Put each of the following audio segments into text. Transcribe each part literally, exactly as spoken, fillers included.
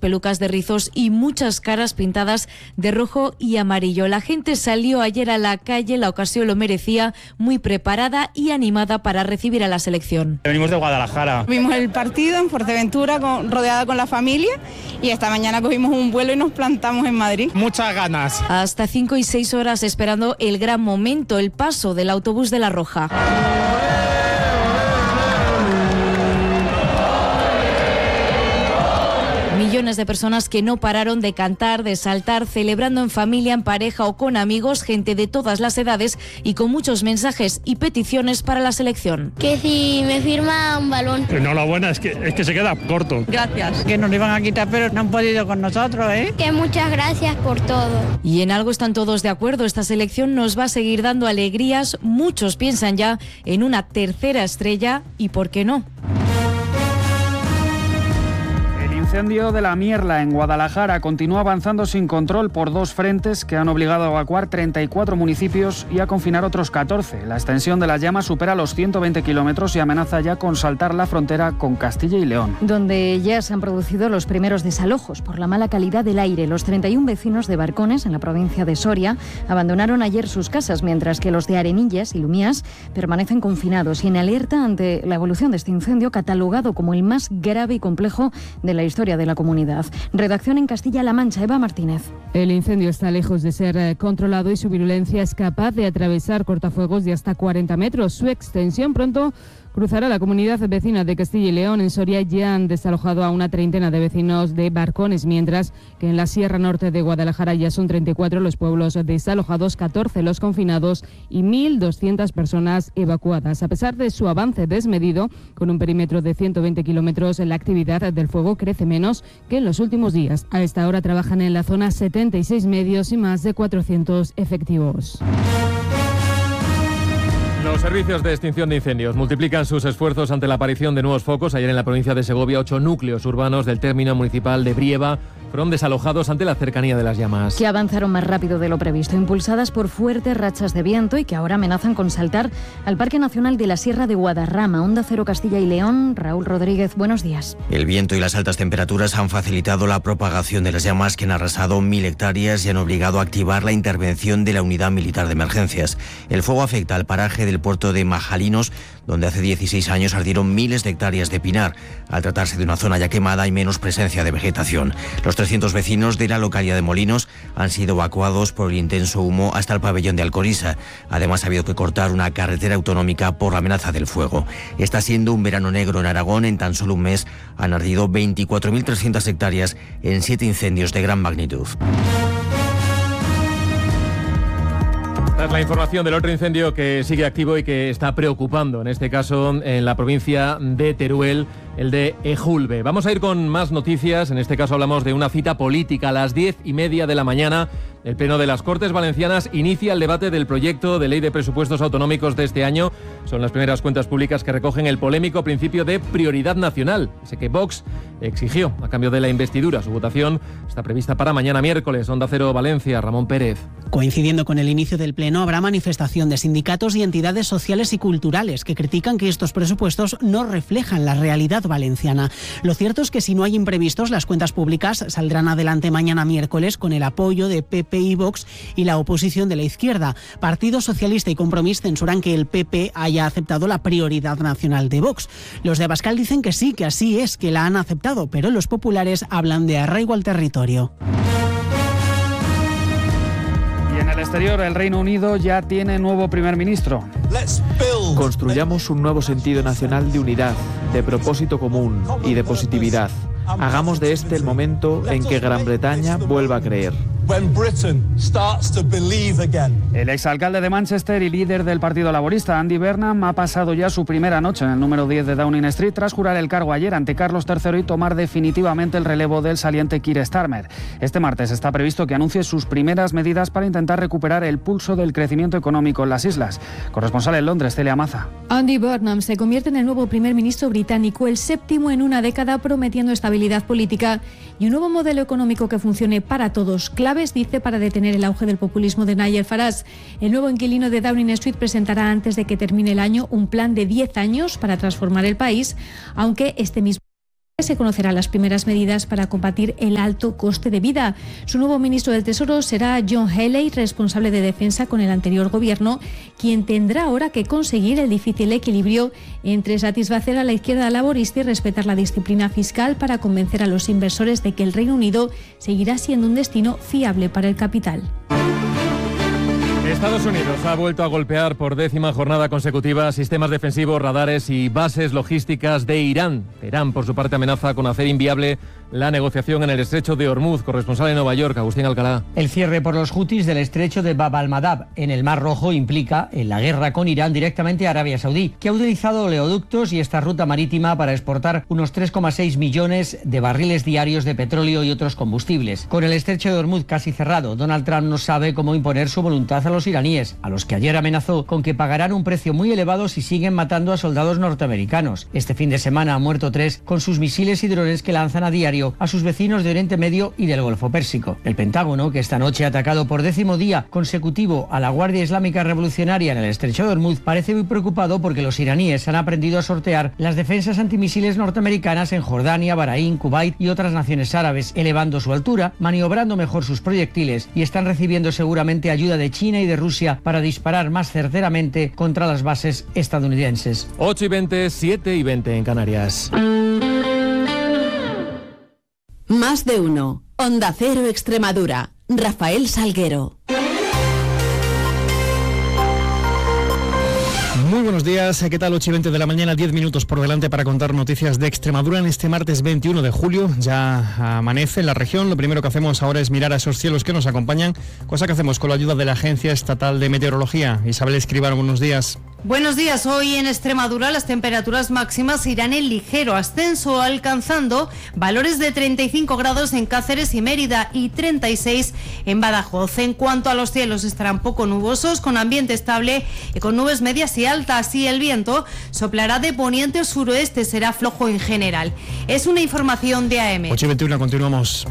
pelucas de rizos y muchas caras pintadas de rojo y amarillo. La gente salió ayer a la calle, la ocasión lo merecía, muy preparada y animada para recibir a la selección. Venimos de Guadalajara. Vimos el partido en Fuerteventura con, rodeada con la familia, y esta mañana cogimos un vuelo y nos plantamos en Madrid. Muchas ganas. Hasta cinco y seis horas esperando el gran momento, el paso del autobús de La Roja. Millones de personas que no pararon de cantar, de saltar, celebrando en familia, en pareja o con amigos, gente de todas las edades y con muchos mensajes y peticiones para la selección. Que si me firma un balón. Enhorabuena, es que, es que se queda corto. Gracias. Que nos lo iban a quitar, pero no han podido con nosotros, ¿eh? Que muchas gracias por todo. Y en algo están todos de acuerdo, esta selección nos va a seguir dando alegrías, muchos piensan ya en una tercera estrella y ¿por qué no? El incendio de la Mierla en Guadalajara continúa avanzando sin control por dos frentes que han obligado a evacuar treinta y cuatro municipios y a confinar otros catorce. La extensión de las llamas supera los ciento veinte kilómetros y amenaza ya con saltar la frontera con Castilla y León. Donde ya se han producido los primeros desalojos por la mala calidad del aire. Los treinta y uno vecinos de Barcones, en la provincia de Soria, abandonaron ayer sus casas, mientras que los de Arenillas y Lumías permanecen confinados y en alerta ante la evolución de este incendio, catalogado como el más grave y complejo de la historia de la comunidad. Redacción en Castilla-La Mancha, Eva Martínez. El incendio está lejos de ser eh, controlado y su virulencia es capaz de atravesar cortafuegos de hasta cuarenta metros. Su extensión pronto cruzará la comunidad vecina de Castilla y León. En Soria ya han desalojado a una treintena de vecinos de Barcones, mientras que en la Sierra Norte de Guadalajara ya son treinta y cuatro los pueblos desalojados, catorce los confinados y mil doscientas personas evacuadas. A pesar de su avance desmedido, con un perímetro de ciento veinte kilómetros, la actividad del fuego crece menos que en los últimos días. A esta hora trabajan en la zona setenta y seis medios y más de cuatrocientos efectivos. Los servicios de extinción de incendios multiplican sus esfuerzos ante la aparición de nuevos focos. Ayer en la provincia de Segovia, ocho núcleos urbanos del término municipal de Brieva fueron desalojados ante la cercanía de las llamas. Que avanzaron más rápido de lo previsto, impulsadas por fuertes rachas de viento y que ahora amenazan con saltar al Parque Nacional de la Sierra de Guadarrama. Onda Cero Castilla y León, Raúl Rodríguez, buenos días. El viento y las altas temperaturas han facilitado la propagación de las llamas que han arrasado mil hectáreas y han obligado a activar la intervención de la Unidad Militar de Emergencias. El fuego afecta al paraje del puerto de Majalinos, donde hace dieciséis años ardieron miles de hectáreas de pinar. Al tratarse de una zona ya quemada hay menos presencia de vegetación. Los trescientos vecinos de la localidad de Molinos han sido evacuados por el intenso humo hasta el pabellón de Alcorisa. Además ha habido que cortar una carretera autonómica por la amenaza del fuego. Está siendo un verano negro en Aragón. En tan solo un mes han ardido veinticuatro mil trescientas hectáreas en siete incendios de gran magnitud. Tras la información del otro incendio que sigue activo y que está preocupando, en este caso en la provincia de Teruel, el de Ejulbe. Vamos a ir con más noticias. En este caso hablamos de una cita política. A las diez y media de la mañana, el Pleno de las Cortes Valencianas inicia el debate del proyecto de ley de presupuestos autonómicos de este año. Son las primeras cuentas públicas que recogen el polémico principio de prioridad nacional, ese que Vox exigió a cambio de la investidura. Su votación está prevista para mañana miércoles. Onda Cero Valencia, Ramón Pérez. Coincidiendo con el inicio del Pleno, habrá manifestación de sindicatos y entidades sociales y culturales que critican que estos presupuestos no reflejan la realidad valenciana. Lo cierto es que si no hay imprevistos, las cuentas públicas saldrán adelante mañana miércoles con el apoyo de P P y Vox y la oposición de la izquierda. Partido Socialista y Compromís censuran que el P P haya aceptado la prioridad nacional de Vox. Los de Abascal dicen que sí, que así es, que la han aceptado, pero los populares hablan de arraigo al territorio. Y en el exterior, el Reino Unido ya tiene nuevo primer ministro. Construyamos un nuevo sentido nacional de unidad, de propósito común y de positividad. Hagamos de este el momento en que Gran Bretaña vuelva a creer. El exalcalde de Manchester y líder del Partido Laborista, Andy Burnham, ha pasado ya su primera noche en el número diez de Downing Street tras jurar el cargo ayer ante Carlos tercero y tomar definitivamente el relevo del saliente Keir Starmer. Este martes está previsto que anuncie sus primeras medidas para intentar recuperar el pulso del crecimiento económico en las islas. Corresponsal en Londres, Celia Maza. Andy Burnham se convierte en el nuevo primer ministro británico, el séptimo en una década, prometiendo estabilidad política y un nuevo modelo económico que funcione para todos. Claves, dice, para detener el auge del populismo de Nigel Farage. El nuevo inquilino de Downing Street presentará antes de que termine el año un plan de diez años para transformar el país, aunque este mismo Se conocerán las primeras medidas para combatir el alto coste de vida. Su nuevo ministro del Tesoro será John Healey, responsable de defensa con el anterior gobierno, quien tendrá ahora que conseguir el difícil equilibrio entre satisfacer a la izquierda laborista y respetar la disciplina fiscal para convencer a los inversores de que el Reino Unido seguirá siendo un destino fiable para el capital. Estados Unidos ha vuelto a golpear por décima jornada consecutiva sistemas defensivos, radares y bases logísticas de Irán. Irán, por su parte, amenaza con hacer inviable la negociación en el estrecho de Hormuz. Corresponsal en Nueva York, Agustín Alcalá. El cierre por los hutis del estrecho de Bab al-Mandab en el Mar Rojo implica en la guerra con Irán directamente a Arabia Saudí, que ha utilizado oleoductos y esta ruta marítima para exportar unos tres coma seis millones de barriles diarios de petróleo y otros combustibles. Con el estrecho de Hormuz casi cerrado, Donald Trump no sabe cómo imponer su voluntad a los iraníes, a los que ayer amenazó con que pagarán un precio muy elevado si siguen matando a soldados norteamericanos. Este fin de semana han muerto tres con sus misiles y drones que lanzan a diario a sus vecinos de Oriente Medio y del Golfo Pérsico. El Pentágono, que esta noche ha atacado por décimo día consecutivo a la Guardia Islámica Revolucionaria en el estrecho de Hormuz, parece muy preocupado porque los iraníes han aprendido a sortear las defensas antimisiles norteamericanas en Jordania, Bahrein, Kuwait y otras naciones árabes, elevando su altura, maniobrando mejor sus proyectiles y están recibiendo seguramente ayuda de China y de Rusia para disparar más certeramente contra las bases estadounidenses. ocho y veinte, siete y veinte en Canarias. Más de uno. Onda Cero Extremadura. Rafael Salguero. Muy buenos días, ¿qué tal? ocho y veinte de la mañana, diez minutos por delante para contar noticias de Extremadura en este martes veintiuno de julio. Ya amanece en la región. Lo primero que hacemos ahora es mirar a esos cielos que nos acompañan, cosa que hacemos con la ayuda de la Agencia Estatal de Meteorología. Isabel Escribano, buenos días. Buenos días. Hoy en Extremadura las temperaturas máximas irán en ligero ascenso, alcanzando valores de treinta y cinco grados en Cáceres y Mérida y treinta y seis en Badajoz. En cuanto a los cielos, estarán poco nubosos, con ambiente estable y con nubes medias y altas, y el viento soplará de poniente o suroeste, será flojo en general. Es una información de A M. ocho y veintiuno, continuamos.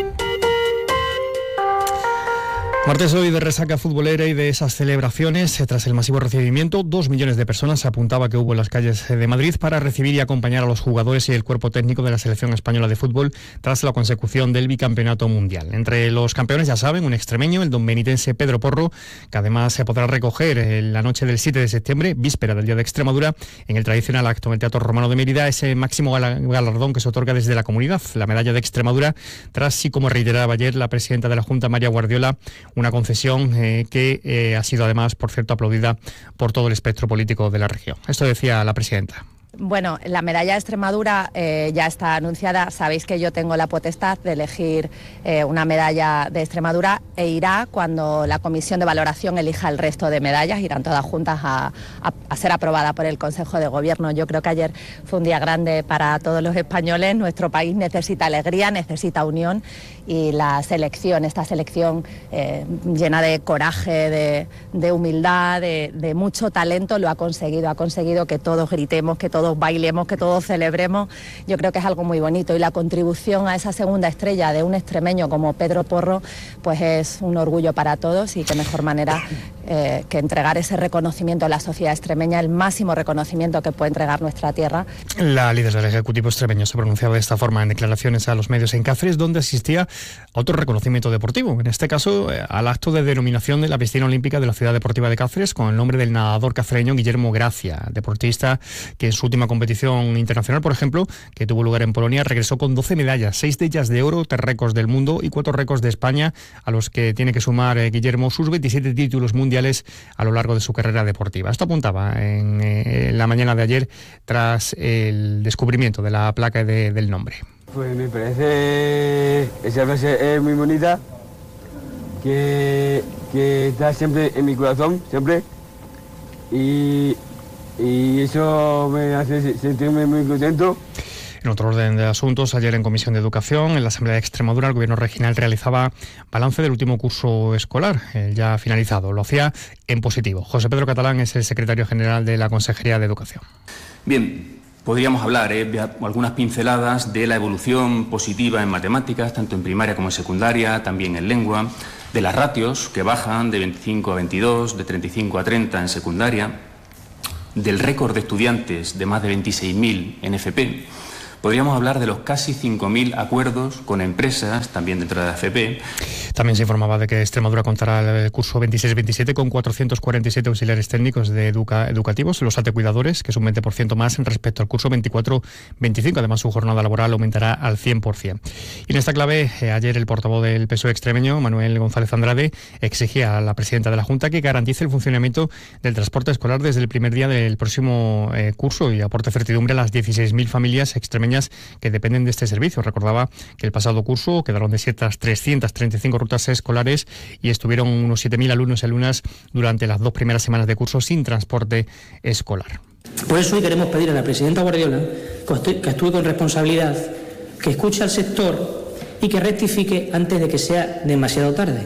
Martes hoy de resaca futbolera y de esas celebraciones. Tras el masivo recibimiento, dos millones de personas se apuntaba que hubo en las calles de Madrid para recibir y acompañar a los jugadores y el cuerpo técnico de la selección española de fútbol tras la consecución del bicampeonato mundial. Entre los campeones, ya saben, un extremeño, el don benitense Pedro Porro, que además se podrá recoger en la noche del siete de septiembre, víspera del Día de Extremadura, en el tradicional acto en el Teatro Romano de Mérida, ese máximo galardón que se otorga desde la comunidad, la medalla de Extremadura, tras, sí, como reiteraba ayer la presidenta de la Junta, María Guardiola, una concesión eh, que eh, ha sido además, por cierto, aplaudida por todo el espectro político de la región. Esto decía la presidenta. Bueno, la medalla de Extremadura eh, ya está anunciada. Sabéis que yo tengo la potestad de elegir eh, una medalla de Extremadura e irá cuando la comisión de valoración elija el resto de medallas. Irán todas juntas a, a, a ser aprobada por el Consejo de Gobierno. Yo creo que ayer fue un día grande para todos los españoles. Nuestro país necesita alegría, necesita unión, y la selección, esta selección eh, llena de coraje, de, de humildad, de, de mucho talento, lo ha conseguido. Ha conseguido que todos gritemos, que todos bailemos, que todos celebremos. Yo creo que es algo muy bonito, y la contribución a esa segunda estrella de un extremeño como Pedro Porro pues es un orgullo para todos, y qué mejor manera eh, que entregar ese reconocimiento a la sociedad extremeña, el máximo reconocimiento que puede entregar nuestra tierra. La líder del Ejecutivo extremeño se pronunciaba de esta forma en declaraciones a los medios en Cáceres, donde asistía a otro reconocimiento deportivo, en este caso eh, al acto de denominación de la piscina olímpica de la Ciudad Deportiva de Cáceres, con el nombre del nadador cacereño Guillermo Gracia, deportista que en su última competición internacional, por ejemplo, que tuvo lugar en Polonia, regresó con doce medallas, seis de ellas de oro, tres récords del mundo y cuatro récords de España, a los que tiene que sumar eh, Guillermo sus veintisiete títulos mundiales a lo largo de su carrera deportiva. Esto apuntaba en eh, la mañana de ayer tras el descubrimiento de la placa de, del nombre. Pues me parece, esa frase es muy bonita, que, que está siempre en mi corazón, siempre, y, y eso me hace sentirme muy contento. En otro orden de asuntos, ayer en Comisión de Educación, en la Asamblea de Extremadura, el Gobierno regional realizaba balance del último curso escolar, el ya finalizado. Lo hacía en positivo. José Pedro Catalán es el secretario general de la Consejería de Educación. Bien, podríamos hablar eh, de algunas pinceladas de la evolución positiva en matemáticas, tanto en primaria como en secundaria, también en lengua, de las ratios que bajan de veinticinco a veintidós, de treinta y cinco a treinta en secundaria, del récord de estudiantes de más de veintiséis mil en F P. Podríamos hablar de los casi cinco mil acuerdos con empresas, también dentro de la A F P. También se informaba de que Extremadura contará el curso veintiséis veintisiete con cuatrocientos cuarenta y siete auxiliares técnicos de educa educativos, los atecuidadores, que es un veinte por ciento más respecto al curso veinticuatro veinticinco. Además, su jornada laboral aumentará al cien por ciento. Y en esta clave, eh, ayer el portavoz del P S O E extremeño, Manuel González Andrade, exigía a la presidenta de la Junta que garantice el funcionamiento del transporte escolar desde el primer día del próximo eh, curso y aporte certidumbre a las dieciséis mil familias extremeñas que dependen de este servicio. Recordaba que el pasado curso quedaron desiertas trescientas treinta y cinco rutas escolares y estuvieron unos siete mil alumnos y alumnas durante las dos primeras semanas de curso sin transporte escolar. Por eso hoy queremos pedir a la presidenta Guardiola que actúe con responsabilidad, que escuche al sector y que rectifique antes de que sea demasiado tarde.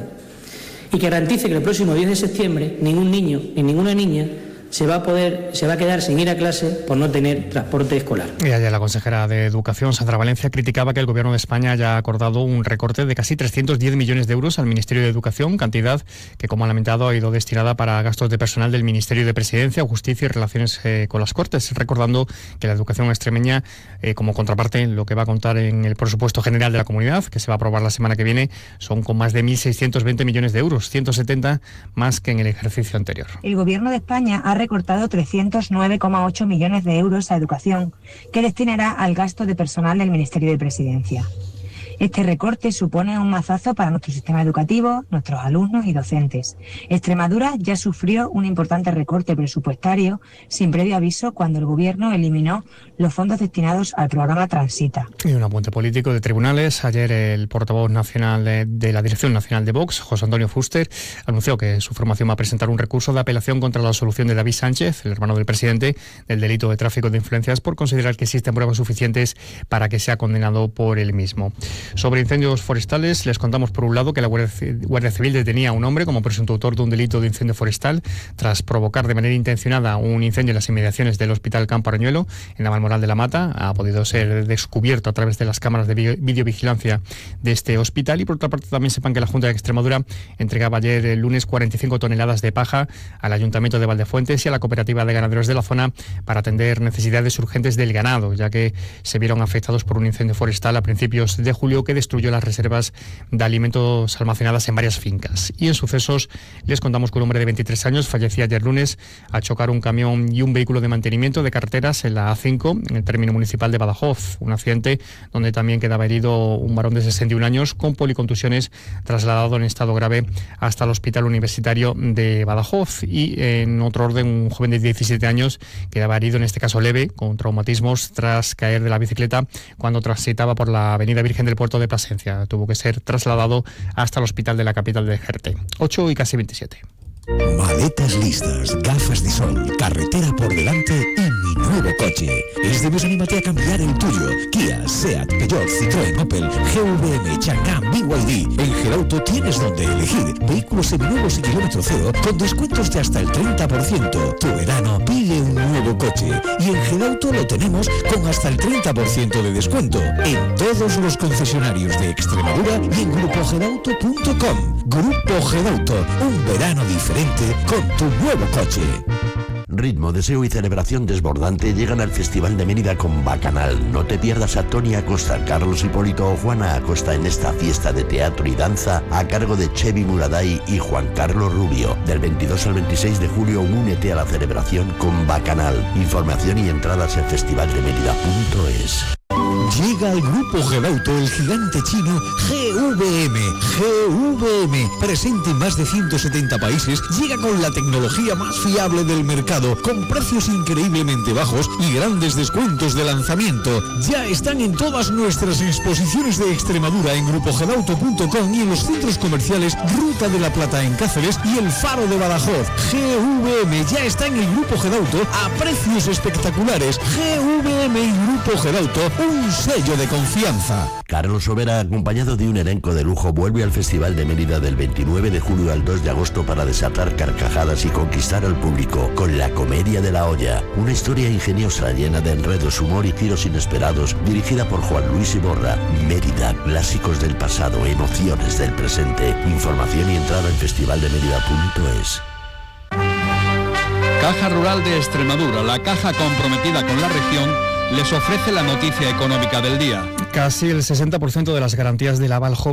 Y que garantice que el próximo diez de septiembre ningún niño ni ninguna niña se va a poder, se va a quedar sin ir a clase por no tener transporte escolar. Y ayer la consejera de Educación, Sandra Valencia, criticaba que el Gobierno de España haya acordado un recorte de casi trescientos diez millones de euros al Ministerio de Educación, cantidad que, como ha lamentado, ha ido destinada para gastos de personal del Ministerio de Presidencia, Justicia y Relaciones eh, con las Cortes, recordando que la educación extremeña, eh, como contraparte, lo que va a contar en el presupuesto general de la comunidad, que se va a aprobar la semana que viene, son con más de mil seiscientos veinte millones de euros, ciento setenta más que en el ejercicio anterior. El Gobierno de España ha recortado trescientos nueve coma ocho millones de euros a educación, que destinará al gasto de personal del Ministerio de Presidencia. Este recorte supone un mazazo para nuestro sistema educativo, nuestros alumnos y docentes. Extremadura ya sufrió un importante recorte presupuestario sin previo aviso cuando el Gobierno eliminó los fondos destinados al programa Transita. Y un apunte político de tribunales. Ayer el portavoz nacional de, de la Dirección Nacional de Vox, José Antonio Fuster, anunció que su formación va a presentar un recurso de apelación contra la absolución de David Sánchez, el hermano del presidente, del delito de tráfico de influencias, por considerar que existen pruebas suficientes para que sea condenado por él mismo. Sobre incendios forestales, les contamos por un lado que la Guardia Civil detenía a un hombre como presunto autor de un delito de incendio forestal tras provocar de manera intencionada un incendio en las inmediaciones del Hospital Campo Arañuelo, en la Malmoral de la Mata. Ha podido ser descubierto a través de las cámaras de videovigilancia de este hospital. Y por otra parte también sepan que la Junta de Extremadura entregaba ayer el lunes cuarenta y cinco toneladas de paja al Ayuntamiento de Valdefuentes y a la Cooperativa de Ganaderos de la zona para atender necesidades urgentes del ganado, ya que se vieron afectados por un incendio forestal a principios de julio que destruyó las reservas de alimentos almacenadas en varias fincas. Y en sucesos les contamos que un hombre de veintitrés años fallecía ayer lunes al chocar un camión y un vehículo de mantenimiento de carreteras en la A cinco, en el término municipal de Badajoz. Un accidente donde también quedaba herido un varón de sesenta y un años con policontusiones, trasladado en estado grave hasta el Hospital Universitario de Badajoz. Y en otro orden, un joven de diecisiete años quedaba herido, en este caso leve, con traumatismos tras caer de la bicicleta cuando transitaba por la avenida Virgen del Puerto de Plasencia. Tuvo que ser trasladado hasta el hospital de la capital de Jerte. ocho y casi veintisiete. Maletas listas, gafas de sol, carretera por delante y mi nuevo coche. Este mes anímate a cambiar el tuyo. Kia, Seat, Peugeot, Citroën, Opel, G V M, Changan, B Y D. En Gerauto tienes donde elegir. Vehículos seminuevos y kilómetro cero con descuentos de hasta el treinta por ciento. Tu verano pide un nuevo coche. Y en Gerauto lo tenemos con hasta el treinta por ciento de descuento. En todos los concesionarios de Extremadura y en grupo gerauto punto com. Grupo Gerauto, un verano diferente con tu nuevo coche. Ritmo, deseo y celebración desbordante llegan al Festival de Mérida con Bacanal. No te pierdas a Tony Acosta, Carlos Hipólito o Juana Acosta en esta fiesta de teatro y danza a cargo de Chevy Muraday y Juan Carlos Rubio. Del veintidós al veintiséis de julio únete a la celebración con Bacanal. Información y entradas en festival de mérida punto es. Llega al Grupo Gerauto el gigante chino G V M. G V M, presente en más de ciento setenta países, llega con la tecnología más fiable del mercado, con precios increíblemente bajos y grandes descuentos de lanzamiento. Ya están en todas nuestras exposiciones de Extremadura en grupo gerauto punto com y en los centros comerciales Ruta de la Plata en Cáceres y El Faro de Badajoz. G V M ya está en el Grupo Gerauto a precios espectaculares. G V M y Grupo Gerauto, un sello de confianza. Carlos Sobera, acompañado de un elenco de lujo, vuelve al Festival de Mérida del veintinueve de julio al dos de agosto para desatar carcajadas y conquistar al público con La Comedia de la Olla, una historia ingeniosa llena de enredos, humor y giros inesperados, dirigida por Juan Luis Iborra. Mérida, clásicos del pasado, emociones del presente. Información y entrada en festival de mérida punto es. Caja Rural de Extremadura, la caja comprometida con la región, les ofrece la noticia económica del día. Casi el sesenta por ciento de las garantías del aval joven